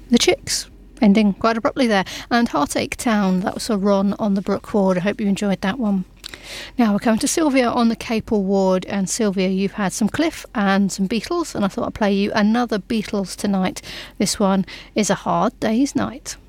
The Chicks, ending quite abruptly there. And Heartache Town, that was a Ron on the Brook Ward. I hope you enjoyed that one. Now we're coming to Sylvia on the Capel Ward. And Sylvia, you've had some Cliff and some Beatles, and I thought I'd play you another Beatles tonight. This one is A Hard Day's Night.